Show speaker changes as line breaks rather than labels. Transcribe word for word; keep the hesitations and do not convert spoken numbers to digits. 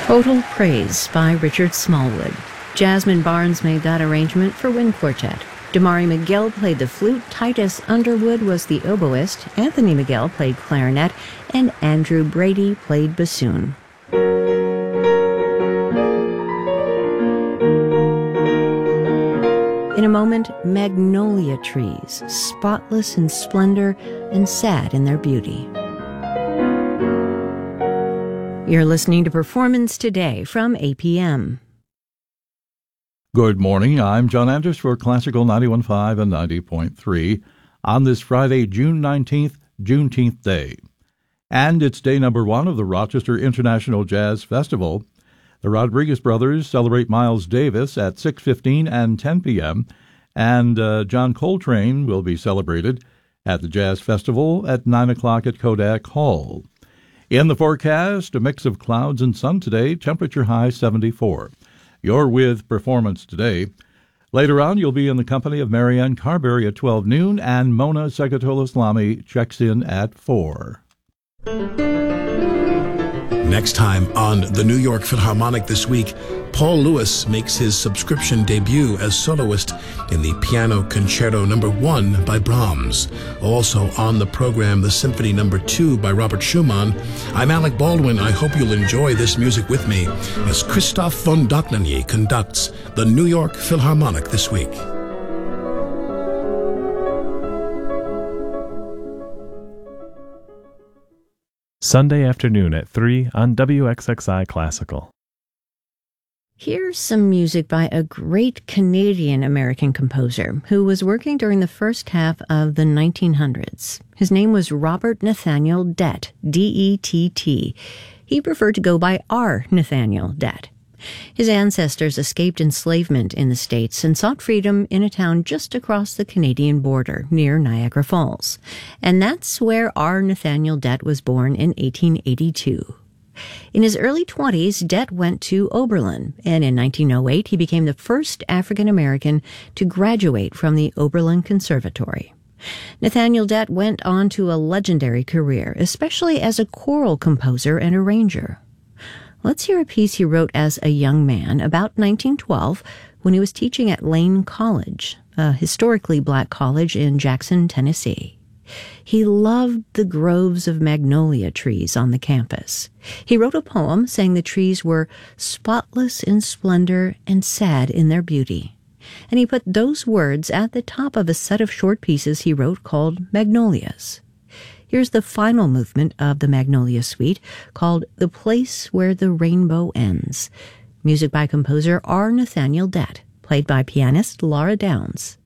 Total Praise by Richard Smallwood. Jasmine Barnes made that arrangement for wind quartet. Damari Miguel played the flute, Titus Underwood was the oboist, Anthony Miguel played clarinet, and Andrew Brady played bassoon. In a moment, magnolia trees, spotless in splendor and sad in their beauty. You're listening to Performance Today from A P M.
Good morning. I'm John Anders for Classical ninety-one point five and ninety point three on this Friday, June nineteenth, Juneteenth Day. And it's day number one of the Rochester International Jazz Festival. The Rodriguez Brothers celebrate Miles Davis at six fifteen and ten p.m., and uh, John Coltrane will be celebrated at the Jazz Festival at nine o'clock at Kodak Hall. In the forecast, a mix of clouds and sun today, temperature high seventy-four. You're with Performance Today. Later on, you'll be in the company of Marianne Carberry at twelve noon, and Mona Segatola-Slami checks in at four.
Next time on the New York Philharmonic this week, Paul Lewis makes his subscription debut as soloist in the Piano Concerto Number One by Brahms. Also on the program, the Symphony Number Two by Robert Schumann. I'm Alec Baldwin. I hope you'll enjoy this music with me as Christoph von Dohnanyi conducts the New York Philharmonic this week.
Sunday afternoon at three on W X X I Classical.
Here's some music by a great Canadian-American composer who was working during the first half of the nineteen hundreds. His name was Robert Nathaniel Dett, D E T T. He preferred to go by R. Nathaniel Dett. His ancestors escaped enslavement in the States and sought freedom in a town just across the Canadian border, near Niagara Falls. And that's where R. Nathaniel Dett was born in eighteen eighty-two. In his early twenties, Dett went to Oberlin, and in nineteen oh eight he became the first African-American to graduate from the Oberlin Conservatory. Nathaniel Dett went on to a legendary career, especially as a choral composer and arranger. Let's hear a piece he wrote as a young man about nineteen twelve when he was teaching at Lane College, a historically black college in Jackson, Tennessee. He loved the groves of magnolia trees on the campus. He wrote a poem saying the trees were spotless in splendor and sad in their beauty. And he put those words at the top of a set of short pieces he wrote called Magnolias. Here's the final movement of the Magnolia Suite, called The Place Where the Rainbow Ends. Music by composer R. Nathaniel Dett, played by pianist Laura Downs.